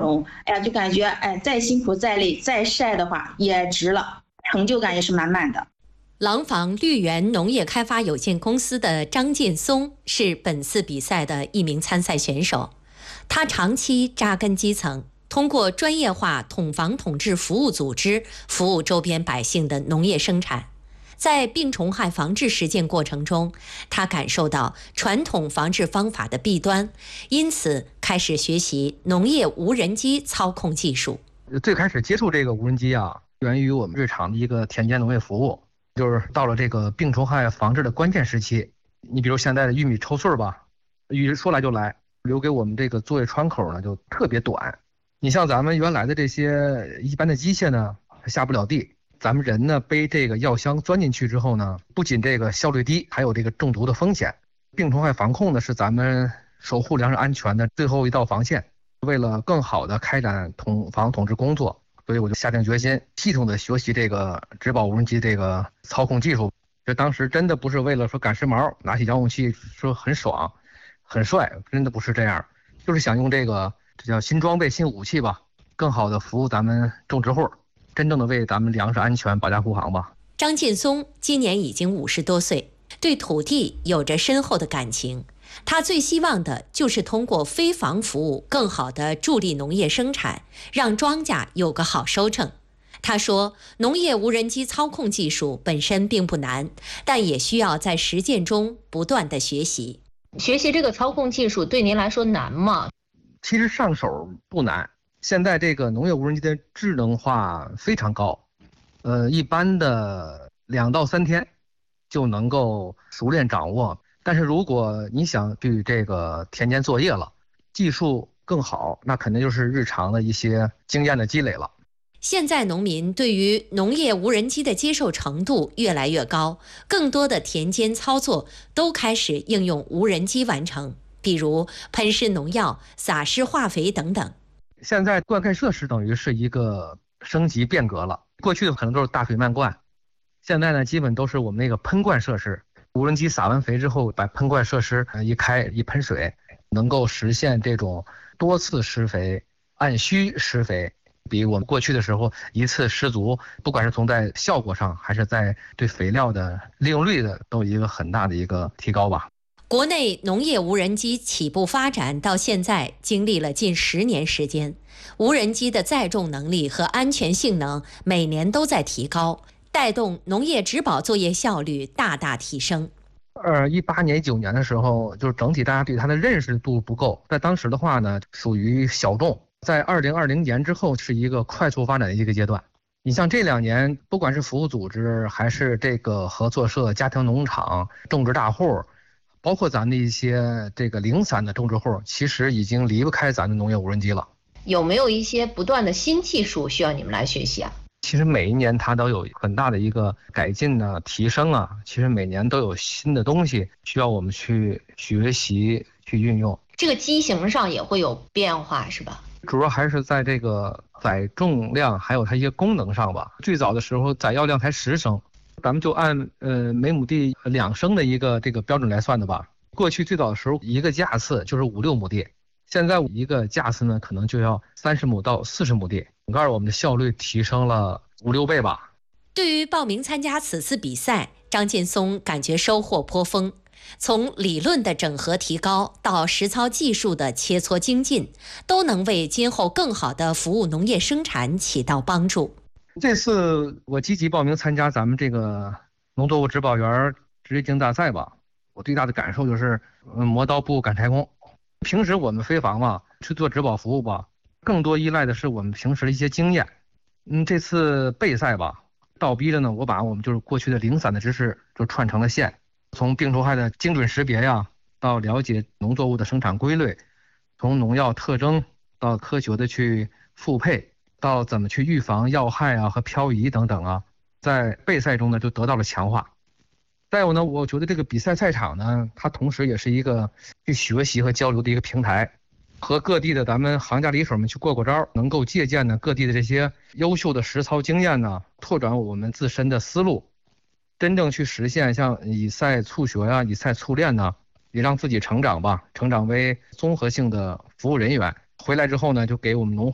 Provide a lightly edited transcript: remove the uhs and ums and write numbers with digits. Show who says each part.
Speaker 1: 容，哎呀，就感觉哎，再辛苦再累再晒的话也值了，成就感也是满满的。
Speaker 2: 廊坊绿源农业开发有限公司的张建松是本次比赛的一名参赛选手，他长期扎根基层，通过专业化统防统治服务组织服务周边百姓的农业生产。在病虫害防治实践过程中，他感受到传统防治方法的弊端，因此开始学习农业无人机操控技术。
Speaker 3: 最开始接触这个无人机啊，源于我们日常的一个田间农业服务，就是到了这个病虫害防治的关键时期。你比如现在的玉米抽穗吧，雨说来就来，留给我们这个作业窗口呢就特别短。你像咱们原来的这些一般的机械呢，下不了地。咱们人呢背这个药箱钻进去之后呢，不仅这个效率低，还有这个中毒的风险。病虫害防控呢是咱们守护粮食安全的最后一道防线。为了更好的开展统防统治工作，所以我就下定决心系统的学习这个植保无人机这个操控技术。这当时真的不是为了说赶时髦，拿起遥控器说很爽很帅，真的不是这样，就是想用这叫新装备新武器吧，更好的服务咱们种植户，真正的为咱们粮食安全保驾护航吧。
Speaker 2: 张劲松今年已经50多岁，对土地有着深厚的感情。他最希望的就是通过飞防服务，更好地助力农业生产，让庄稼有个好收成。他说，农业无人机操控技术本身并不难，但也需要在实践中不断地学习。
Speaker 4: 学习这个操控技术对您来说难吗？
Speaker 3: 其实上手不难，现在这个农业无人机的智能化非常高，一般的2到3天就能够熟练掌握。但是如果你想去这个田间作业了，技术更好，那肯定就是日常的一些经验的积累了。
Speaker 2: 现在农民对于农业无人机的接受程度越来越高，更多的田间操作都开始应用无人机完成，比如喷施农药、撒施化肥等等。
Speaker 3: 现在灌溉设施等于是一个升级变革了，过去的可能都是大水漫灌，现在呢基本都是我们那个喷灌设施。无人机撒完肥之后，把喷灌设施一开一喷水，能够实现这种多次施肥、按需施肥，比我们过去的时候一次施足，不管是从在效果上还是在对肥料的利用率的，都有一个很大的一个提高吧。
Speaker 2: 国内农业无人机起步发展到现在经历了近10年时间，无人机的载重能力和安全性能每年都在提高，带动农业植保作业效率大大提升。
Speaker 3: 18年、19年的时候，就是整体大家对它的认识度不够，在当时的话呢，属于小众。在2020年之后，是一个快速发展的一个阶段。你像这2年，不管是服务组织，还是这个合作社、家庭农场、种植大户，包括咱的一些这个零散的种植户，其实已经离不开咱的农业无人机了。
Speaker 4: 有没有一些不断的新技术需要你们来学习啊？
Speaker 3: 其实每一年它都有很大的一个改进啊、提升啊，其实每年都有新的东西需要我们去学习、去运用。
Speaker 4: 这个机型上也会有变化是吧？
Speaker 3: 主要还是在这个载重量还有它一些功能上吧。最早的时候载药量才10升，咱们就按每亩地2升的一个这个标准来算的吧。过去最早的时候一个架次就是5、6亩地，现在一个架次呢可能就要30亩到40亩地，整个我们的效率提升了5、6倍吧。
Speaker 2: 对于报名参加此次比赛，张劲松感觉收获颇丰。从理论的整合提高到实操技术的切磋精进，都能为今后更好的服务农业生产起到帮助。
Speaker 3: 这次我积极报名参加咱们这个农作物植保员职业竞大赛吧，我最大的感受就是磨刀不误赶柴工。平时我们飞防嘛，去做植保服务吧，更多依赖的是我们平时的一些经验。这次备赛吧，倒逼着呢，我把我们就是过去的零散的知识就串成了线。从病虫害的精准识别呀，到了解农作物的生产规律，从农药特征到科学的去复配，到怎么去预防药害啊和漂移等等啊，在备赛中呢就得到了强化。再有呢，我觉得这个比赛赛场呢，它同时也是一个去学习和交流的一个平台，和各地的咱们行家里手们去过招，能够借鉴呢各地的这些优秀的实操经验呢，拓展我们自身的思路。真正去实现像以赛促学呀、以赛促练呢，也让自己成长吧，成长为综合性的服务人员。回来之后呢，就给我们农